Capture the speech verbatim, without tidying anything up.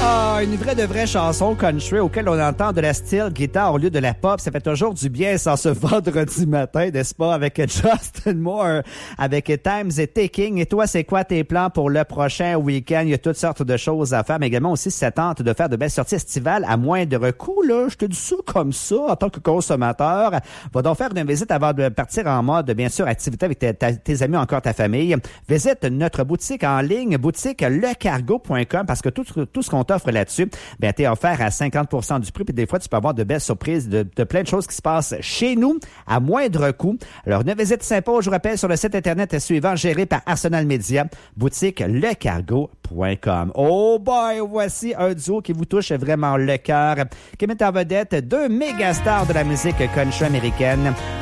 Ah, une vraie de vraie chanson country auquel on entend de la steel guitare au lieu de la pop. Ça fait toujours du bien sans ce vendredi matin, n'est-ce pas? Avec Justin Moore, avec Times is Ticking. Et toi, c'est quoi tes plans pour le prochain week-end? Il y a toutes sortes de choses à faire, mais également aussi si ça tente de faire de belles sorties estivales à moindre coût, là. Je te dis ça comme ça en tant que consommateur. Va donc faire une visite avant de partir en mode, bien sûr, activité avec tes, ta, tes amis, encore ta famille. Visite notre boutique en ligne, boutique le cargo point com, parce que tout, tout ce qu'on t'offre là-dessus, bien, t'es offert à cinquante pour cent du prix, puis des fois, tu peux avoir de belles surprises, de, de plein de choses qui se passent chez nous à moindre coût. Alors, une visite sympa, je vous rappelle, sur le site Internet suivant, géré par Arsenal Media, boutique le cargo point com. Oh boy, voici un duo qui vous touche vraiment le cœur, qui met en vedette deux méga stars de la musique country américaine.